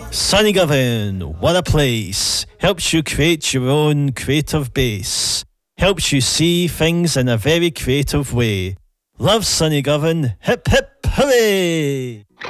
Sunny Govan, what a place. Helps you create your own creative base. Helps you see things in a very creative way. Love Sunny Govan, hip hip hooray!